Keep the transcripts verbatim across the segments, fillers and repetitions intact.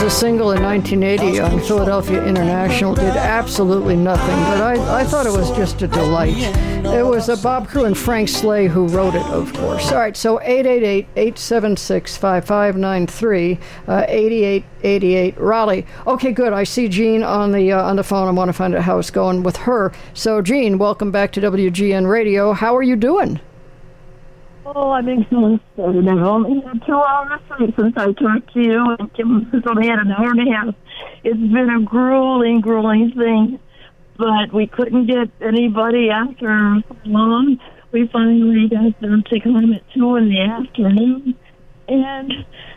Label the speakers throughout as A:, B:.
A: a single in nineteen eighty on Philadelphia International. Did absolutely nothing, but I, I thought it was just a delight. It was uh, Bob Crew and Frank Slay who wrote it, of course. All right, so eight eight eight, eight seven six, five five nine three, uh, eighty-eight eighty-eight, Raleigh. Okay, good. I see Jean on the uh, on the phone. I want to find out how it's going with her. So, Jean, welcome back to W G N Radio. How are you doing?
B: Oh, I'm exhausted. I've only had two hours sleep since I talked to you, and Kim has only had an hour and a half. It's been a grueling, grueling thing, but we couldn't get anybody after so long. We finally got them to come at two in the afternoon, and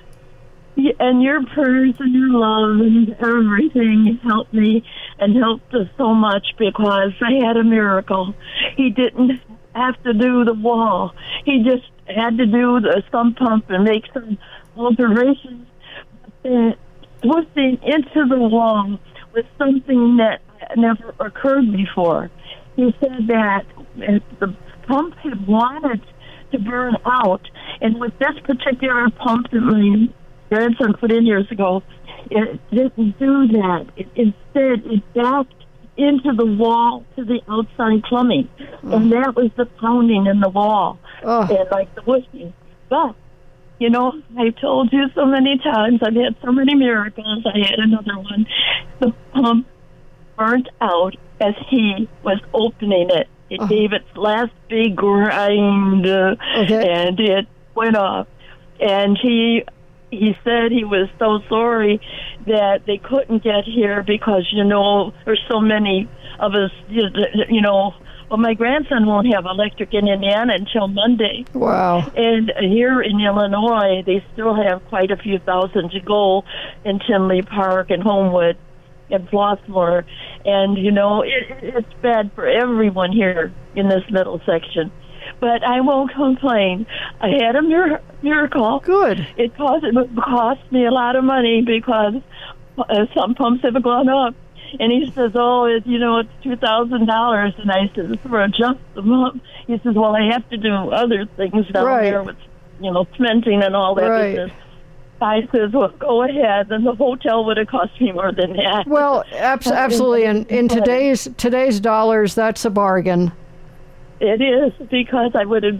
B: and your prayers and your love and everything helped me and helped us so much because I had a miracle. He didn't have to do the wall. He just had to do the sump pump and make some alterations. But pushing into the wall was something that never occurred before. He said that the pump had wanted to burn out, and with this particular pump that my grandson put in years ago, it didn't do that. It, instead, it backed into the wall to the outside plumbing. Mm. And that was the pounding in the wall. Oh. And like the whooshing. But, you know, I've told you so many times, I've had so many miracles. I had another one. The pump burnt out as he was opening it. It oh. gave its last big grind, uh, okay. and it went off. And he... He said he was so sorry that they couldn't get here because, you know, there's so many of us, you know, well, my grandson won't have electric in Indiana until Monday.
A: Wow.
B: And here in Illinois, they still have quite a few thousand to go in Tinley Park and Homewood and Flossmoor. And, you know, it, it's bad for everyone here in this middle section. But I won't complain. I had a mir- miracle.
A: Good.
B: It cost, it cost me a lot of money because uh, some pumps have gone up. And he says, oh, it, you know, it's two thousand dollars. And I said, for just the pump. He says, well, I have to do other things down right. there with, you know, cementing and all that
A: right.
B: business. I says, well, go ahead. Then the hotel would have cost me more than that.
A: Well, abs- absolutely. And in today's today's dollars, that's a bargain.
B: It is, because I would have